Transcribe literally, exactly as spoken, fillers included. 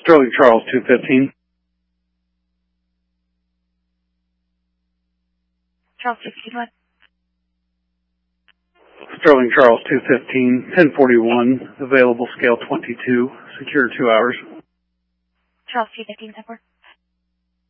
Sterling Charles two fifteen. Charles two fifteen, what? Sterling Charles two fifteen, ten forty-one, available scale twenty-two, secure two hours. Charles two fifteen, Edward.